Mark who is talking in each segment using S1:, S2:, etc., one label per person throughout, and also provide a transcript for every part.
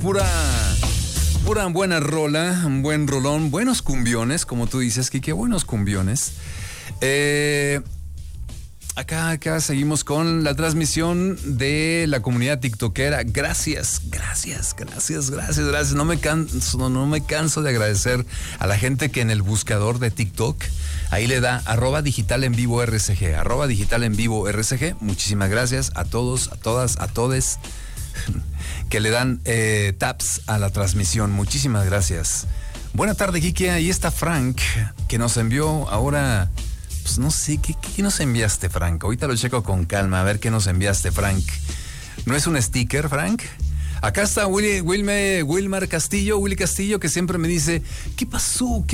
S1: pura buena rola, un buen rolón, buenos cumbiones, como tú dices, Kike, buenos cumbiones. Acá seguimos con la transmisión de la comunidad tiktokera. Gracias. No me canso de agradecer a la gente que en el buscador de TikTok, ahí le da @digitalenvivo_RCG, @digitalenvivo_RCG. Muchísimas gracias a todos, a todas, a todes que le dan taps a la transmisión. Muchísimas gracias. Buena tarde, Kike. Ahí está Frank, que nos envió ahora... Pues no sé, ¿qué nos enviaste, Frank? Ahorita lo checo con calma, a ver qué nos enviaste, Frank. ¿No es un sticker, Frank? Acá está Wilmar Castillo, Willy Castillo, que siempre me dice, ¿qué pasó,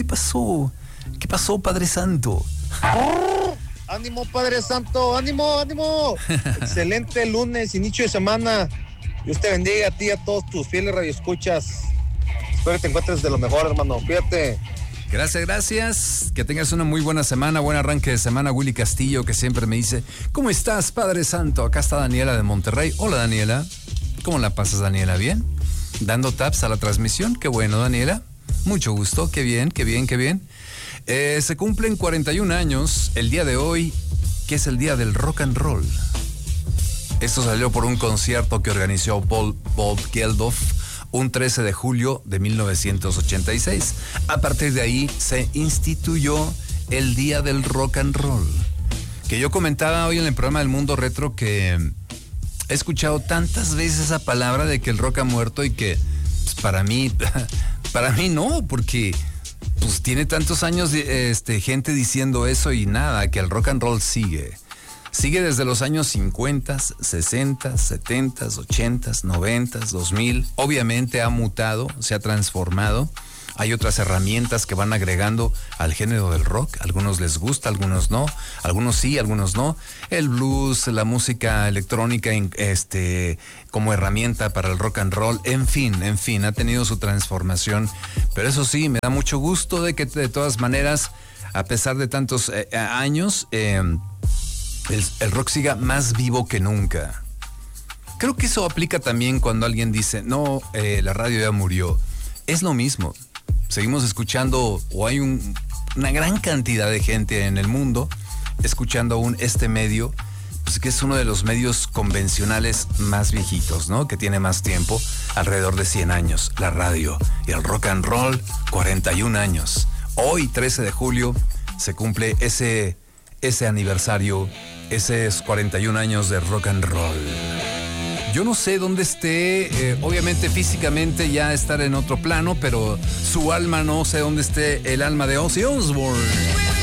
S1: Padre Santo?
S2: ¡Ánimo, Padre Santo! ¡Ánimo! Excelente lunes, inicio de semana. Dios te bendiga a ti y a todos tus fieles radioescuchas. Espero que te encuentres de lo mejor, hermano. Cuídate.
S1: Gracias. Que tengas una muy buena semana, buen arranque de semana. Willy Castillo, que siempre me dice, ¿cómo estás, Padre Santo? Acá está Daniela de Monterrey. Hola, Daniela. ¿Cómo la pasas, Daniela? ¿Bien? ¿Dando taps a la transmisión? Qué bueno, Daniela. Mucho gusto. Qué bien. Se cumplen 41 años el día de hoy, que es el día del rock and roll. Esto salió por un concierto que organizó Bob Geldof un 13 de julio de 1986. A partir de ahí se instituyó el Día del Rock and Roll. Que yo comentaba hoy en el programa del Mundo Retro que he escuchado tantas veces esa palabra de que el rock ha muerto y que pues, para mí no, porque pues tiene tantos años gente diciendo eso y nada, que el rock and roll sigue. Sigue desde los años 50, 60, 70, 80, 90, 2000. Obviamente ha mutado, se ha transformado. Hay otras herramientas que van agregando al género del rock. Algunos les gusta, algunos no. Algunos sí, algunos no. El blues, la música electrónica como herramienta para el rock and roll. En fin, ha tenido su transformación. Pero eso sí, me da mucho gusto de que de todas maneras, a pesar de tantos años... el rock siga más vivo que nunca. Creo que eso aplica también cuando alguien dice, no, la radio ya murió. Es lo mismo. Seguimos escuchando, o hay una gran cantidad de gente en el mundo escuchando aún este medio, pues que es uno de los medios convencionales más viejitos, ¿no? Que tiene más tiempo, alrededor de 100 años. La radio y el rock and roll, 41 años. Hoy, 13 de julio, se cumple ese aniversario, esos 41 años de rock and roll. Yo no sé dónde esté, obviamente físicamente ya estar en otro plano, pero su alma no sé dónde esté el alma de Ozzy Osbourne.